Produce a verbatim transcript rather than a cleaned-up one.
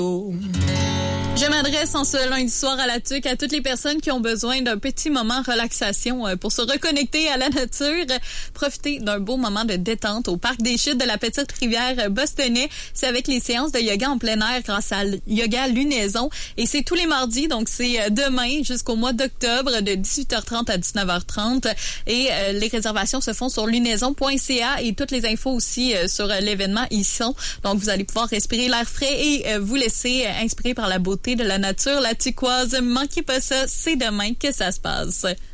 Je m'adresse en ce lundi soir à la T U C à toutes les personnes qui ont besoin d'un petit moment relaxation pour se reconnecter à la nature, profiter d'un beau moment de détente au Parc des Chutes de la Petite Rivière Bostonnais. C'est avec les séances de yoga en plein air grâce à Yoga Lunaison. Et c'est tous les mardis, donc c'est demain jusqu'au mois d'octobre de dix-huit heures trente à dix-neuf heures trente. Et euh, les réservations se font sur lunaison point c a et toutes les infos aussi euh, sur l'événement y sont. Donc vous allez pouvoir respirer l'air frais et euh, vous laisser euh, inspirer par la beauté de la nature, la Ticoise. Manquez pas ça, c'est demain que ça se passe.